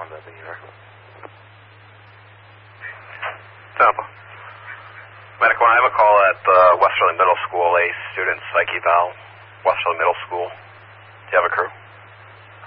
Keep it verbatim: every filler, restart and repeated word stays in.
one to be here. Tampa. Medical, I have a call at uh, Westerly Middle School, a student psych eval, Westerly Middle School. Do you have a crew?